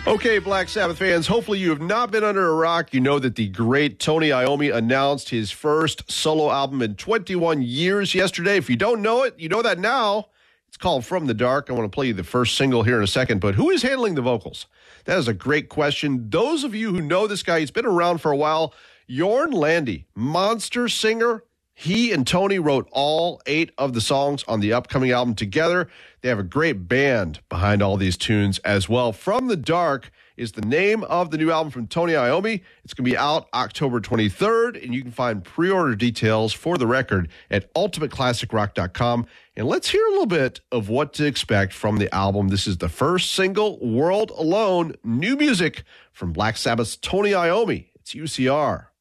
Okay, Black Sabbath fans, hopefully you have not been under a rock. You know that the great Tony Iommi announced his first solo album in 21 years yesterday. If you don't know it, you know that now. It's called From the Dark. I want to play you the first single here in a second, but who is handling the vocals? That is a great question. Those of you who know this guy, he's been around for a while. Jorn Lande, monster singer. He and Tony wrote all 8 of the songs on the upcoming album together. They have a great band behind all these tunes as well. From the Dark is the name of the new album from Tony Iommi. It's going to be out October 23rd, and you can find pre-order details for the record at ultimateclassicrock.com. And let's hear a little bit of what to expect from the album. This is the first single, World Alone, new music from Black Sabbath's Tony Iommi. It's UCR.